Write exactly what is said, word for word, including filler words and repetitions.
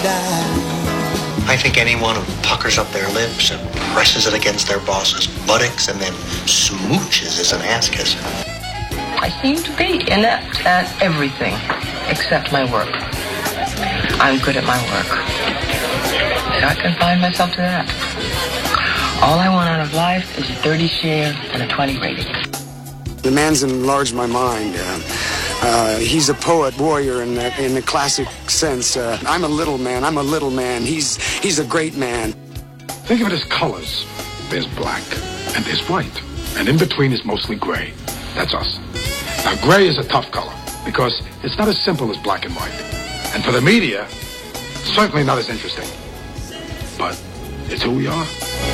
I think anyone who puckers up their lips and presses it against their boss's buttocks and then smooches is an ass kisser. I seem to be inept at everything except my work. I'm good at my work. And I confine myself to that. All I want out of life is a thirty share and a twenty rating. The man's enlarged my mind. Uh, uh, he's a poet warrior in the, in the classic sense. Uh, I'm a little man. I'm a little man. He's he's a great man. Think of it as colors. There's black and there's white. And in between is mostly gray. That's us. Now, gray is a tough color because it's not as simple as black and white. And for the media, certainly not as interesting. But it's who we are.